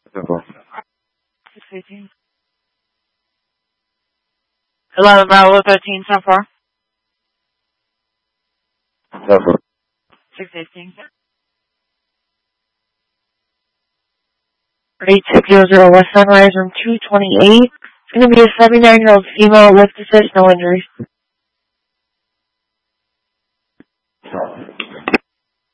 618. 11 Bravo 13, so far. 618. 8600 West Sunrise, room 228. It's going to be a 79-year-old female with no injuries.